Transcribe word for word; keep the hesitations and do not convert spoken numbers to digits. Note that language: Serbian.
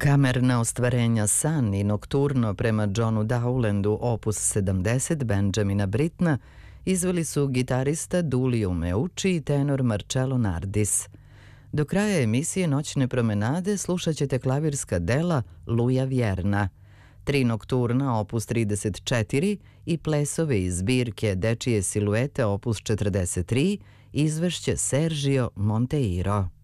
Kamerna ostvarenja San i Nokturno prema Johnu Dowlandu opus sedamdeset Benjamina Brittna izveli su gitarista Dulio Meucci i tenor Marcello Nardis. Do kraja emisije Noćne promenade slušat ćete klavirska dela Luja Vjerna, tri nokturna opus trideset četiri i plesove iz zbirke Dečije siluete opus četrdeset tri izvešće Sergio Monteiro.